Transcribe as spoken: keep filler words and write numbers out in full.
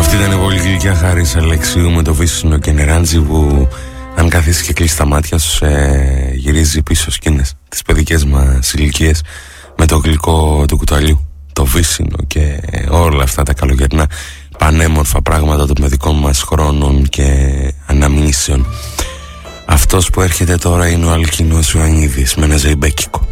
Αυτή ήταν η πολύ γλυκιά Χάρης Αλεξίου με το Βύσσινο και Νεράντζι, που αν καθίσει και κλείσει τα μάτια σου ε, γυρίζει πίσω σκήνες τις παιδικές μας ηλικίες με το γλυκό του κουταλιού, το Βύσσινο και όλα αυτά τα καλοκαιρινά πανέμορφα πράγματα των παιδικών μας χρόνων και αναμνήσεων. Αυτός που έρχεται τώρα είναι ο Αλκίνος Ιωαννίδης με ένα ζεϊμπέκικο.